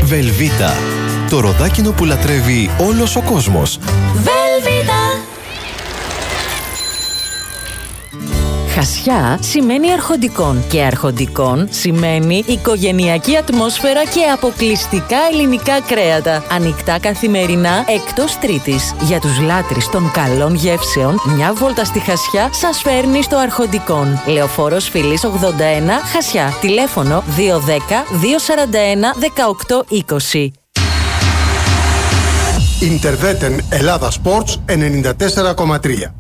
Βελβίτα. Το ροδάκινο που λατρεύει όλος ο κόσμος. Βελβίτα. Χασιά σημαίνει αρχοντικών και αρχοντικών σημαίνει οικογενειακή ατμόσφαιρα και αποκλειστικά ελληνικά κρέατα. Ανοιχτά καθημερινά εκτός Τρίτης. Για τους λάτρεις των καλών γεύσεων, μια βόλτα στη Χασιά σας φέρνει στο Αρχοντικόν. Λεωφόρος Φιλής 81, Χασιά. Τηλέφωνο 210 241 1820. Ιντερβέτεν Ελλάδα Sports 94,3.